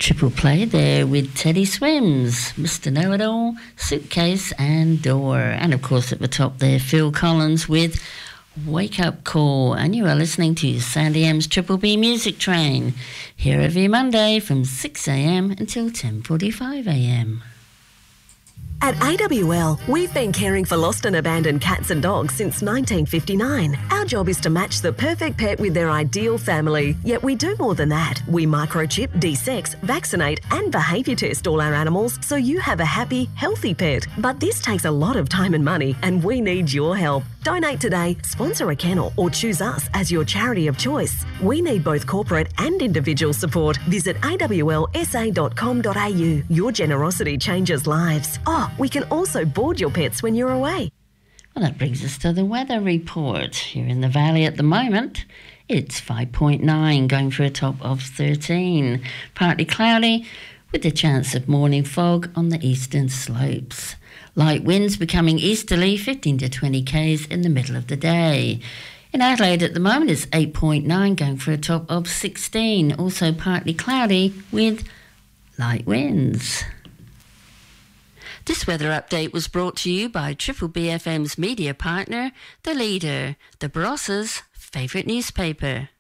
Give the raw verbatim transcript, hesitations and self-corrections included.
triple play there with Teddy Swims, Mister Know-It-All, Suitcase and Door. And of course at the top there, Phil Collins with Wake Up Call. And you are listening to Sandy M's Triple B Music Train, here every Monday from six a m until ten forty-five a m. At A W L, we've been caring for lost and abandoned cats and dogs since nineteen fifty-nine. Our job is to match the perfect pet with their ideal family. Yet we do more than that. We microchip, de-sex, vaccinate and behaviour test all our animals so you have a happy, healthy pet. But this takes a lot of time and money and we need your help. Donate today, sponsor a kennel or choose us as your charity of choice. We need both corporate and individual support. Visit a w l s a dot com dot a u. Your generosity changes lives. Oh, we can also board your pets when you're away. Well, that brings us to the weather report. Here in the valley at the moment, it's five point nine, going for a top of thirteen. Partly cloudy with a chance of morning fog on the eastern slopes. Light winds becoming easterly, fifteen to twenty k's in the middle of the day. In Adelaide at the moment, it's eight point nine, going for a top of sixteen. Also partly cloudy with light winds. This weather update was brought to you by Triple B F M's media partner, The Leader, the Baross's favourite newspaper.